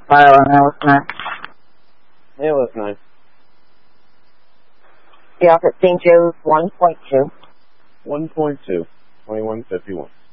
511 ALS 9. The off at St. Joe's 1.2. 1.2. 2151.